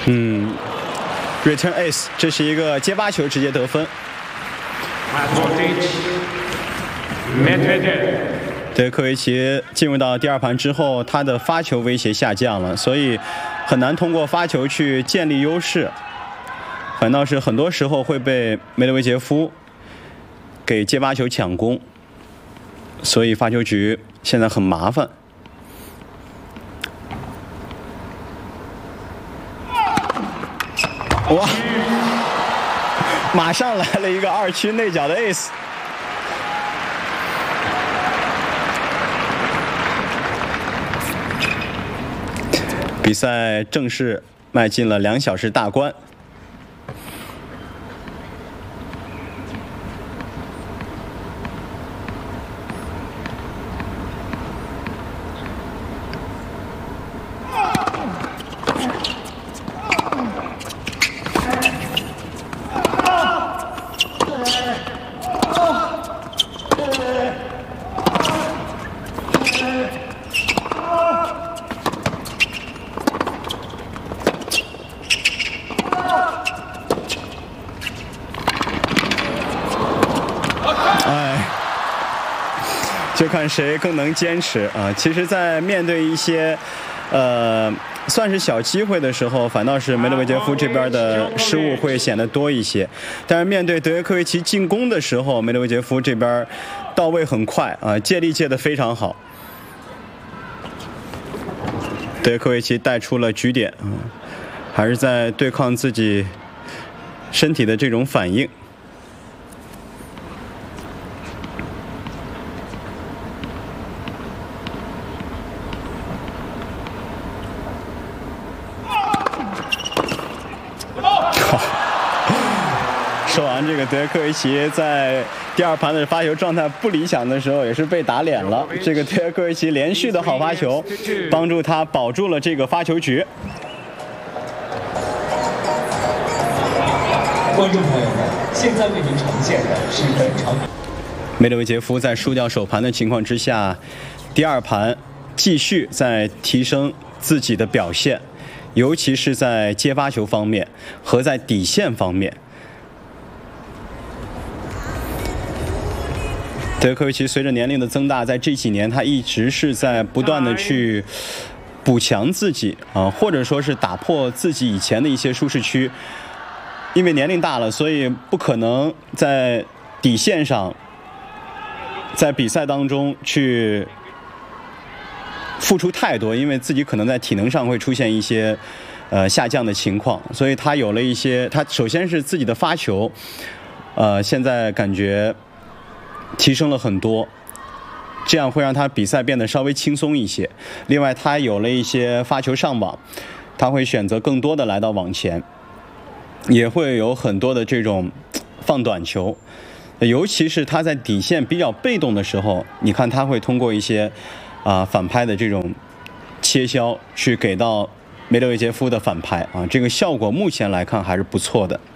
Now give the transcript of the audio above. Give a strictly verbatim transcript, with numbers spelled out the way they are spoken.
嗯 ，return ace， 这是一个接发球直接得分。德科维奇进入到第二盘之后，他的发球威胁下降了，所以很难通过发球去建立优势，反倒是很多时候会被梅德韦杰夫给接发球抢攻，所以发球局现在很麻烦。哇！马上来了一个二区内角的 ace。比赛正式迈进了两小时大关。就看谁更能坚持啊！其实，在面对一些，呃，算是小机会的时候，反倒是梅德韦杰夫这边的失误会显得多一些。但是面对德约科维奇进攻的时候，梅德韦杰夫这边到位很快啊，借力借得非常好。德约科维奇带出了局点啊，还是在对抗自己身体的这种反应。说完这个德约科维奇在第二盘的发球状态不理想的时候，也是被打脸了。这个德约科维奇连续的好发球，帮助他保住了这个发球局。 观众朋友们，现在为您呈现的是本场。 梅德韦杰夫在输掉首盘的情况之下，第二盘继续在提升自己的表现，尤其是在接发球方面和在底线方面。德约科维奇随着年龄的增大，在这几年他一直是在不断的去补强自己啊，或者说是打破自己以前的一些舒适区。因为年龄大了，所以不可能在底线上，在比赛当中去付出太多，因为自己可能在体能上会出现一些呃下降的情况，所以他有了一些，他首先是自己的发球，呃，现在感觉提升了很多，这样会让他比赛变得稍微轻松一些。另外，他有了一些发球上网，他会选择更多的来到网前，也会有很多的这种放短球，尤其是他在底线比较被动的时候，你看他会通过一些啊、呃、反拍的这种切削去给到梅德韦杰夫的反拍啊，这个效果目前来看还是不错的。